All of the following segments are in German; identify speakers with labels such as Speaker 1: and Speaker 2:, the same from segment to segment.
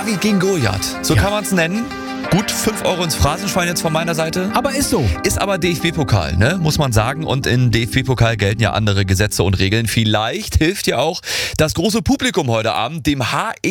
Speaker 1: David gegen Goliath, so kann man es nennen. Gut, 5 Euro ins Phrasenschwein jetzt von meiner Seite.
Speaker 2: Aber ist so.
Speaker 1: Ist aber DFB-Pokal, ne? Muss man sagen. Und in DFB-Pokal gelten ja andere Gesetze und Regeln. Vielleicht hilft ja auch das große Publikum heute Abend, dem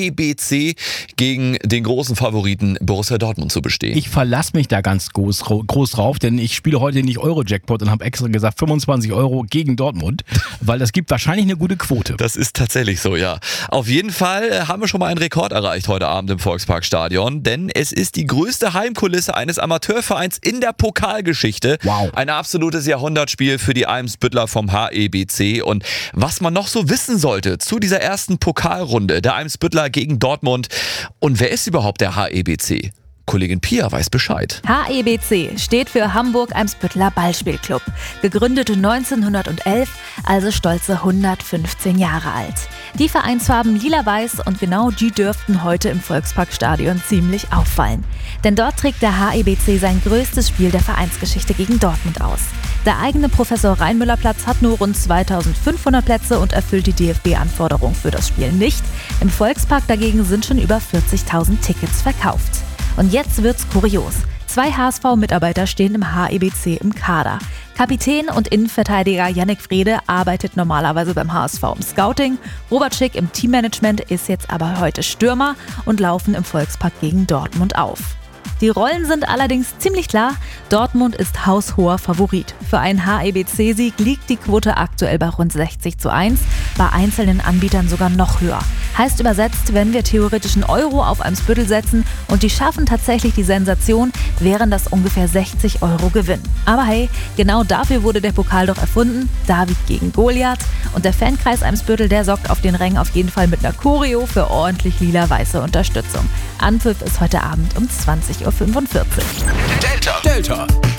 Speaker 1: HEBC gegen den großen Favoriten Borussia Dortmund zu bestehen.
Speaker 2: Ich verlasse mich da ganz groß drauf, denn ich spiele heute nicht Euro-Jackpot und habe extra gesagt 25 Euro gegen Dortmund, weil das gibt wahrscheinlich eine gute Quote.
Speaker 1: Das ist tatsächlich so, ja. Auf jeden Fall haben wir schon mal einen Rekord erreicht heute Abend im Volksparkstadion, denn es ist die größte Heimkulisse eines Amateurvereins in der Pokalgeschichte.
Speaker 2: Wow.
Speaker 1: Ein absolutes Jahrhundertspiel für die Eimsbüttler vom HEBC. Und was man noch so wissen sollte zu dieser ersten Pokalrunde der Eimsbüttler gegen Dortmund. Und wer ist überhaupt der HEBC? Kollegin Pia weiß Bescheid.
Speaker 3: HEBC steht für Hamburg-Eimsbüttler Ballspielclub. Gegründet 1911, also stolze 115 Jahre alt. Die Vereinsfarben lila-weiß und genau die dürften heute im Volksparkstadion ziemlich auffallen. Denn dort trägt der HEBC sein größtes Spiel der Vereinsgeschichte gegen Dortmund aus. Der eigene Professor-Reinmüller-Platz hat nur rund 2500 Plätze und erfüllt die DFB-Anforderungen für das Spiel nicht. Im Volkspark dagegen sind schon über 40.000 Tickets verkauft. Und jetzt wird's kurios. 2 HSV-Mitarbeiter stehen im HEBC im Kader. Kapitän und Innenverteidiger Yannick Frede arbeitet normalerweise beim HSV im Scouting. Robert Schick im Teammanagement ist jetzt aber heute Stürmer und laufen im Volkspark gegen Dortmund auf. Die Rollen sind allerdings ziemlich klar. Dortmund ist haushoher Favorit. Für einen HEBC-Sieg liegt die Quote aktuell bei rund 60:1, bei einzelnen Anbietern sogar noch höher. Heißt übersetzt, wenn wir theoretisch einen Euro auf Eimsbüttel setzen und die schaffen tatsächlich die Sensation, wären das ungefähr 60 Euro Gewinn. Aber hey, genau dafür wurde der Pokal doch erfunden. David gegen Goliath. Und der Fankreis Eimsbüttel, der sorgt auf den Rängen auf jeden Fall mit einer Choreo für ordentlich lila-weiße Unterstützung. Anpfiff ist heute Abend um 20:45 Uhr.
Speaker 4: Delta.